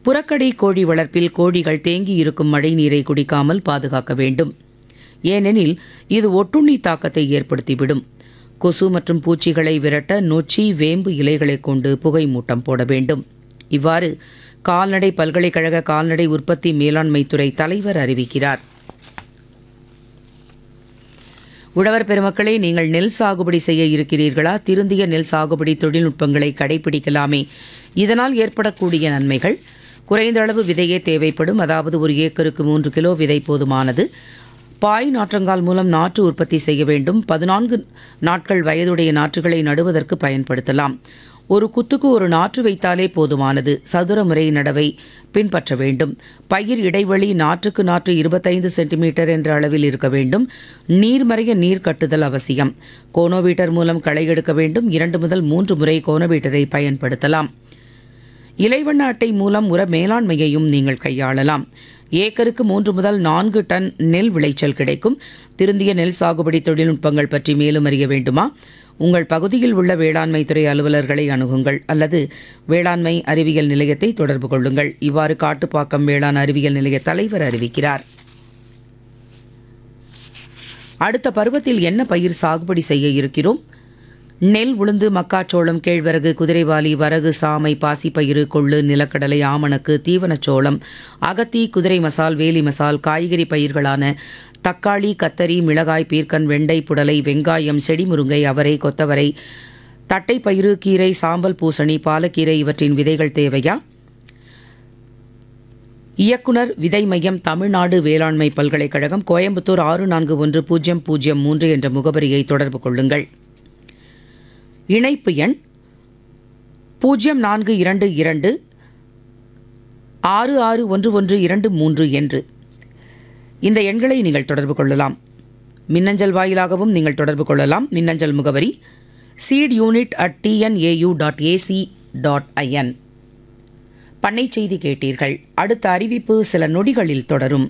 புறக்கடை கோழி வளர்ப்பில் கோழிகள் தேங்கியிருக்கும் மழை நீரை குடிக்காமல் பாதுகாக்க வேண்டும். ஏனெனில் இது ஒட்டுண்ணி தாக்கத்தை ஏற்படுத்திவிடும். கொசு மற்றும் பூச்சிகளை விரட்ட நொச்சி, வேம்பு இலைகளைக் கொண்டு புகை மூட்டம் போட வேண்டும். இவ்வாறு கால்நடை பல்கலைக்கழக கால்நடை உற்பத்தி மேலாண்மைத்துறை தலைவர் அறிவிக்கிறார். உழவர் பெருமக்களே, நீங்கள் நெல் சாகுபடி செய்ய இருக்கிறீர்களா? திருந்திய நெல் சாகுபடி தொழில்நுட்பங்களை கடைபிடிக்கலாமே. இதனால் ஏற்படக்கூடிய நன்மைகள்: குறைந்த அளவு விதையே தேவைப்படும். அதாவது ஒரு ஏக்கருக்கு 3 கிலோ விதை போதுமானது. பாய் நாற்றங்கால் மூலம் நாற்று உற்பத்தி செய்ய வேண்டும். 14 நாட்கள் வயதுடைய நாற்றுகளை நடுவதற்கு பயன்படுத்தலாம். ஒரு குத்துக்கு ஒரு நாற்று வைத்தாலே போதுமானது. சதுர முறை நடவை பின்பற்ற வேண்டும். பயிர் இடைவெளி நாற்றுக்கு நாற்று 25 சென்டிமீட்டர் என்ற அளவில் இருக்க வேண்டும். நீர்மறைய நீர் கட்டுதல் அவசியம். கோனோவீட்டர் மூலம் களை எடுக்க வேண்டும். 2 முதல் 3 முறை கோனோவீட்டரை பயன்படுத்தலாம். இலைவண்ண அட்டை மூலம் உர மேலாண்மையையும் நீங்கள் கையாளலாம். ஏக்கருக்கு 3 முதல் 4 டன் நெல் விளைச்சல் கிடைக்கும். திருந்திய நெல் சாகுபடி தொழில்நுட்பங்கள் பற்றி மேலும் அறிய வேண்டுமா? உங்கள் பகுதியில் உள்ள வேளாண்மை துறை அலுவலர்களை அணுகுங்கள் அல்லது வேளாண்மை அறிவியல் நிலையத்தை தொடர்பு கொள்ளுங்கள். இவ்வாறு காட்டுப்பாக்கம் வேளாண் அறிவியல் நிலைய தலைவர் அறிவிக்கிறார். அடுத்த பருவத்தில் என்ன பயிர் சாகுபடி செய்ய இருக்கிறோம்? நெல், உளுந்து, மக்காச்சோளம், கேழ்வரகு, குதிரைவாலி, வரகு, சாமை, பாசிப்பயிறு, கொள்ளு, நிலக்கடலை, ஆமணக்கு, தீவனச்சோளம், அகத்தி, குதிரை மசால், வேலி மசால், காய்கறி பயிர்களான தக்காளி, கத்தரி, மிளகாய், பீர்க்கன், வெண்டை, புடலை, வெங்காயம், செடிமுருங்கை, அவரை, கொத்தவரை, தட்டைப்பயிறு, கீரை, சாம்பல் பூசணி, பாலக்கீரை இவற்றின் விதைகள் தேவையா? இயக்குனர், விதை மையம், தமிழ்நாடு வேளாண்மை பல்கலைக்கழகம், கோயம்புத்தூர் 641003 என்ற முகவரியை தொடர்பு கொள்ளுங்கள். இணைப்பு எண் 0422 661123 என்று. இந்த எண்களை நீங்கள் தொடர்பு கொள்ளலாம். மின்னஞ்சல் வாயிலாகவும் நீங்கள் தொடர்பு கொள்ளலாம். மின்னஞ்சல் முகவரி seedunit@tnau.ac.in. பண்ணை செய்தி கேட்டீர்கள். அடுத்த அறிவிப்பு சில நொடிகளில் தொடரும்.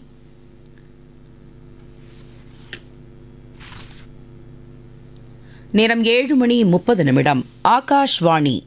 நேரம் 7:30. ஆகாஷ்வாணி